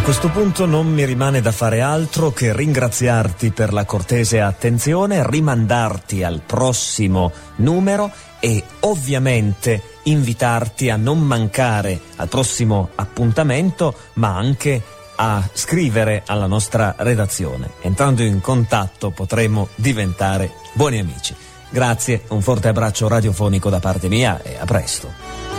questo punto non mi rimane da fare altro che ringraziarti per la cortese attenzione, rimandarti al prossimo numero e ovviamente invitarti a non mancare al prossimo appuntamento, ma anche a scrivere alla nostra redazione. Entrando in contatto potremo diventare buoni amici. Grazie, un forte abbraccio radiofonico da parte mia e a presto.